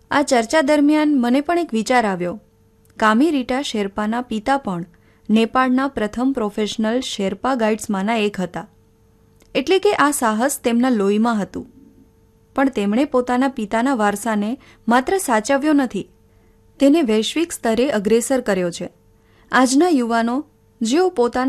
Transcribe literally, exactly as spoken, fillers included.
આ ચર્ચા દરમિયાન મને પણ એક વિચાર આવ્યો. કામી રીટા શેરપાના પિતા પણ નેપાળના પ્રથમ પ્રોફેશનલ શેરપા ગાઈડ્સમાંના એક હતા. એટલે કે આ સાહસ તેમના લોહીમાં હતું. પણ તેમણે પોતાના પિતાના વારસાને માત્ર સાચવ્યો નથી, તેને વૈશ્વિક સ્તરે અગ્રેસર કર્યો છે. આજના યુવાનો જેઓ પોતાના